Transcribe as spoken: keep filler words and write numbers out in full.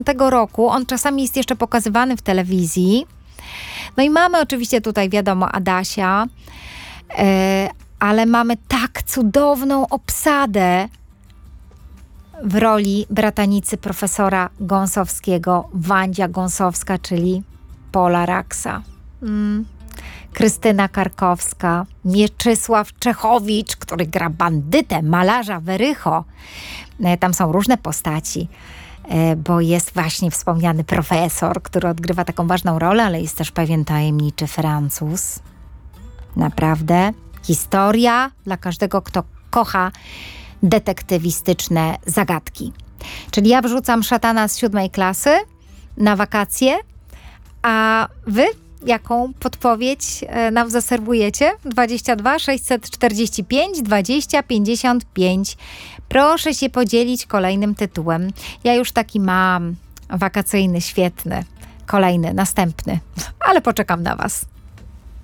tego roku. On czasami jest jeszcze pokazywany w telewizji. No i mamy oczywiście tutaj, wiadomo, Adasia, e, ale mamy tak cudowną obsadę w roli bratanicy profesora Gąsowskiego, Wandzia Gąsowska, czyli Pola Raksa. Mm. Krystyna Karkowska, Mieczysław Czechowicz, który gra bandytę, malarza Werycho. Tam są różne postaci, bo jest właśnie wspomniany profesor, który odgrywa taką ważną rolę, ale jest też pewien tajemniczy Francuz. Naprawdę historia dla każdego, kto kocha detektywistyczne zagadki. Czyli ja wrzucam Szatana z siódmej klasy na wakacje, a wy jaką podpowiedź nam zaserwujecie? dwadzieścia dwa sześćset czterdzieści pięć dwadzieścia pięćdziesiąt pięć. Proszę się podzielić kolejnym tytułem. Ja już taki mam wakacyjny, świetny. Kolejny, następny. Ale poczekam na was.